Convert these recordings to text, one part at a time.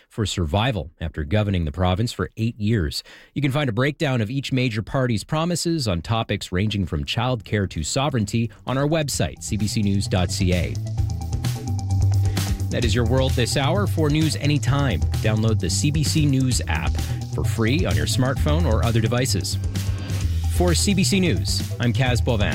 for survival after governing the province for 8 years. You can find a breakdown of each major party's promises on topics ranging from childcare to sovereignty on our website, cbcnews.ca. That is your world this hour. For news anytime, download the CBC News app for free on your smartphone or other devices. For CBC News, I'm Kaz Bovin.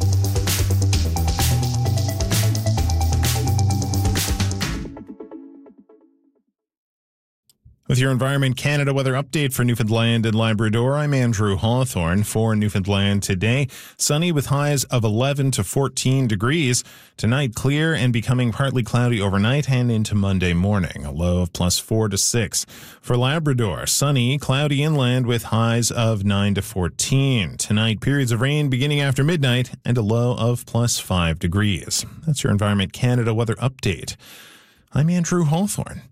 With your Environment Canada weather update for Newfoundland and Labrador, I'm Andrew Hawthorne. For Newfoundland today, sunny with highs of 11 to 14 degrees. Tonight, clear and becoming partly cloudy overnight and into Monday morning, a low of +4 to 6. For Labrador, sunny, cloudy inland with highs of 9 to 14. Tonight, periods of rain beginning after midnight and a low of +5 degrees. That's your Environment Canada weather update. I'm Andrew Hawthorne.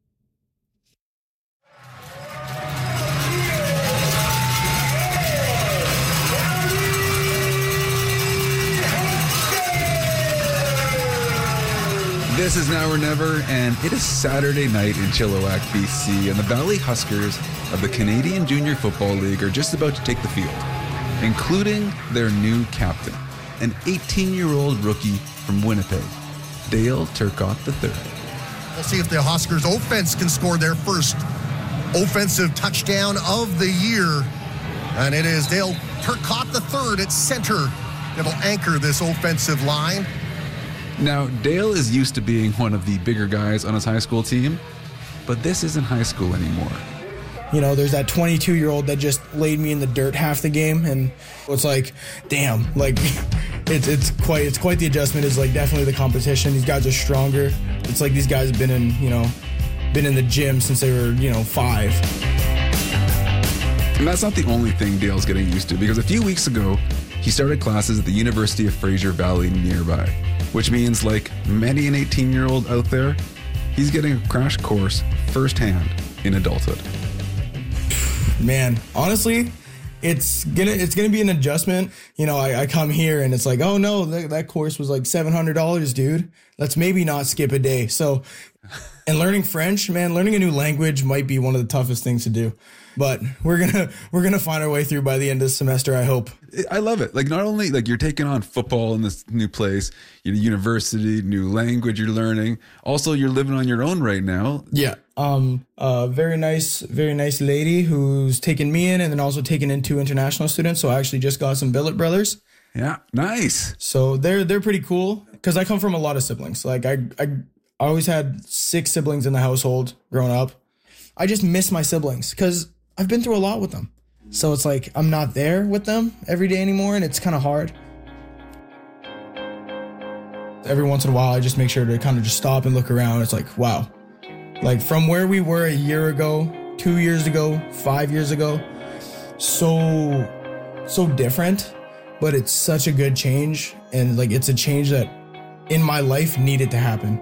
This is Now or Never, and it is Saturday night in Chilliwack, BC, and the Valley Huskers of the Canadian Junior Football League are just about to take the field, including their new captain, an 18-year-old rookie from Winnipeg, Dale Turcotte III. We'll see if the Huskers offense can score their first offensive touchdown of the year, and it is Dale Turcotte III at center that'll anchor this offensive line. Now, Dale is used to being one of the bigger guys on his high school team, but this isn't high school anymore. You know, there's that 22-year-old that just laid me in the dirt half the game, and it's like, damn, like, it's quite the adjustment. Is like definitely the competition. These guys are stronger. It's like these guys have been in the gym since they were, 5. And that's not the only thing Dale's getting used to, because a few weeks ago, he started classes at the University of Fraser Valley nearby, which means, like many an 18-year-old out there, he's getting a crash course firsthand in adulthood. Man, honestly, it's gonna be an adjustment. I come here and it's like, oh no, that course was like $700, dude. Let's maybe not skip a day. So, and learning French, man, learning a new language might be one of the toughest things to do. But we're gonna find our way through by the end of the semester, I hope. I love it. Like, not only like you're taking on football in this new place, university, new language you're learning. Also, you're living on your own right now. Yeah. Very nice lady who's taken me in and then also taken in 2 international students. So I actually just got some billet brothers. Yeah, nice. So they're pretty cool because I come from a lot of siblings. Like I always had 6 siblings in the household growing up. I just miss my siblings because I've been through a lot with them. So it's like I'm not there with them every day anymore, and it's kind of hard. Every once in a while, I just make sure to kind of just stop and look around. It's like, wow. Like from where we were a year ago, 2 years ago, 5 years ago, so different, but it's such a good change. And like, it's a change that in my life needed to happen.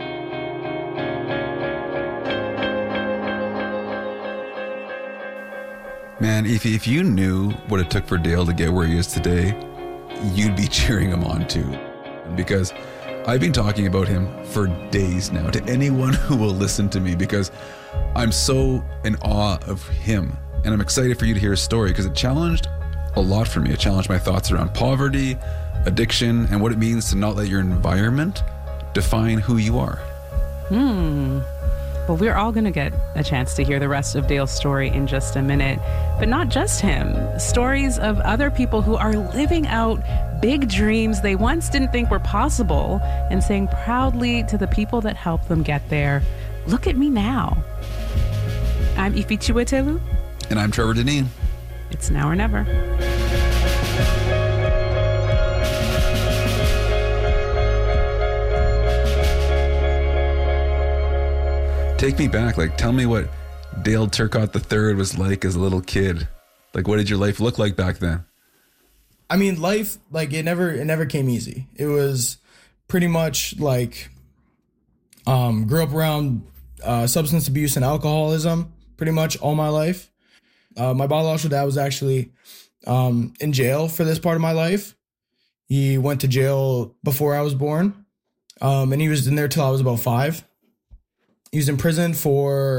Man, if you knew what it took for Dale to get where he is today, you'd be cheering him on too. Because I've been talking about him for days now to anyone who will listen to me, because I'm so in awe of him. And I'm excited for you to hear his story because it challenged a lot for me. It challenged my thoughts around poverty, addiction, and what it means to not let your environment define who you are. Well, we're all going to get a chance to hear the rest of Dale's story in just a minute. But not just him. Stories of other people who are living out big dreams they once didn't think were possible and saying proudly to the people that helped them get there, look at me now. I'm Ifi Chiwetelu. And I'm Trevor Deneen. It's Now or Never. Take me back. Like, tell me what Dale Turcotte III was like as a little kid. Like, what did your life look like back then? I mean, life, like, it never came easy. It was pretty much like, grew up around substance abuse and alcoholism pretty much all my life. My biological dad was actually in jail for this part of my life. He went to jail before I was born, and he was in there till I was about 5. He was in prison for